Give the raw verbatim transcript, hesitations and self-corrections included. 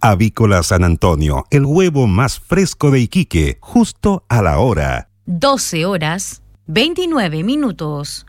Avícola San Antonio, el huevo más fresco de Iquique, justo a la hora. doce horas, veintinueve minutos.